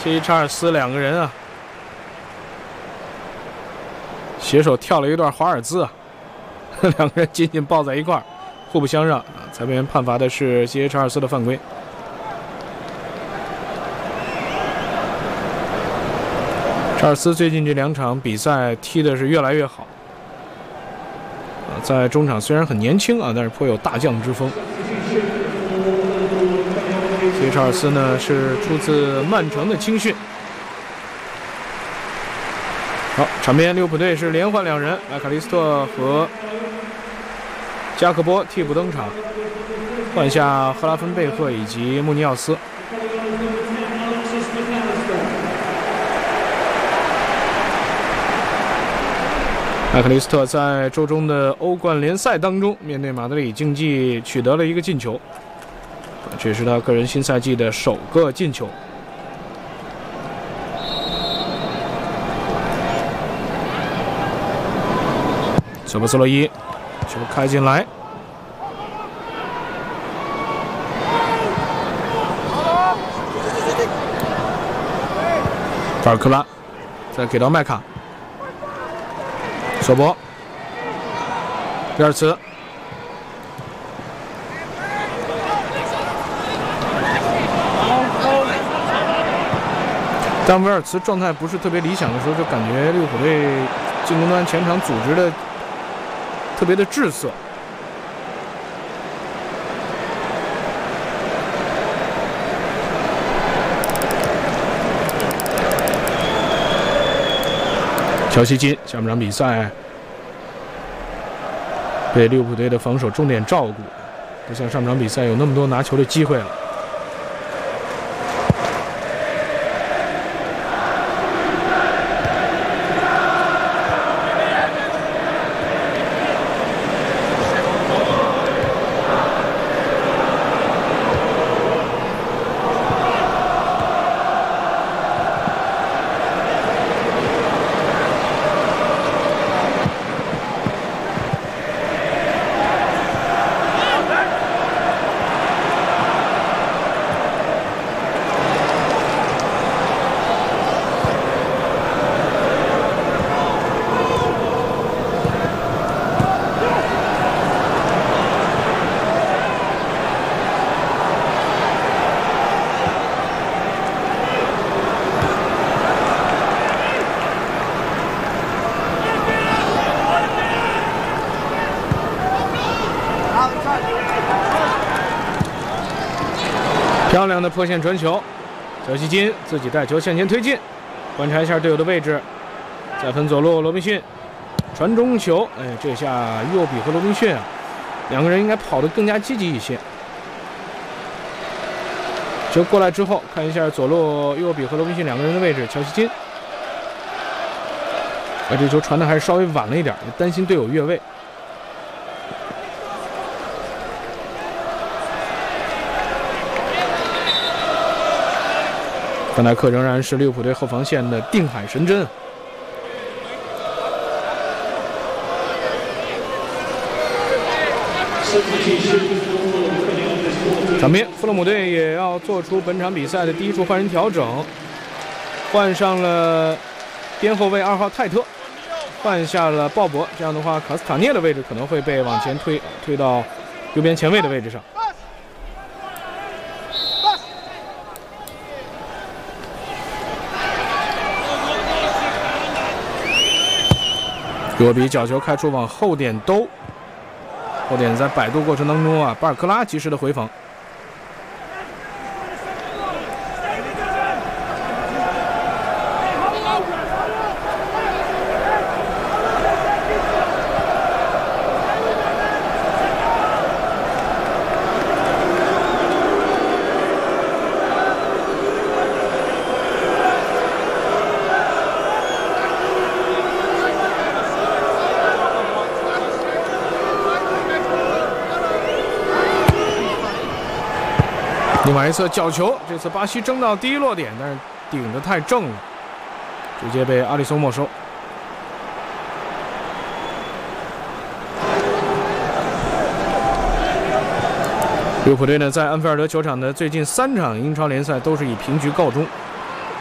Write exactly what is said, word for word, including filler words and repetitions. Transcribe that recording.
基查尔斯两个人啊，携手跳了一段华尔兹啊，两个人紧紧抱在一块儿，互不相让啊。裁判员判罚的是基查尔斯的犯规。查尔斯最近这两场比赛踢的是越来越好啊，在中场虽然很年轻啊，但是颇有大将之风。基查尔斯呢是出自曼城的青训。好，场边利物浦队是连换两人，麦卡利斯特和加克波替补登场，换下赫拉芬贝赫以及穆尼奥斯。麦克利斯特在周中的欧冠联赛当中，面对马德里竞技取得了一个进球，这是他个人新赛季的首个进球。索博斯洛伊球开进来，法尔克拉再给到麦卡。索博，威尔茨，当威尔茨状态不是特别理想的时候，就感觉利物浦队进攻端前场组织的特别的滞涩。乔西金下半场比赛被利物浦队的防守重点照顾，不像上场比赛有那么多拿球的机会了。漂亮的破线传球，小西金自己带球向前推进，观察一下队友的位置，再分左路，罗宾逊传中球，哎，这下伊沃比和罗宾逊啊，两个人应该跑得更加积极一些。球过来之后，看一下左路伊沃比和罗宾逊两个人的位置，乔西金，哎，这球传的还是稍微晚了一点，也担心队友越位。范戴克仍然是利物浦队后防线的定海神针。场边，富勒姆队也要做出本场比赛的第一处换人调整，换上了边后卫二号泰特，换下了鲍勃。这样的话，卡斯塔涅的位置可能会被往前推，推到右边前卫的位置上。多比角球开出往后点兜，后点在摆渡过程当中啊，巴尔克拉及时的回防。另外一侧角球，这次巴西争到第一落点，但是顶得太正了，直接被阿里松没收。利物浦队呢，在安菲尔德球场的最近三场英超联赛都是以平局告终。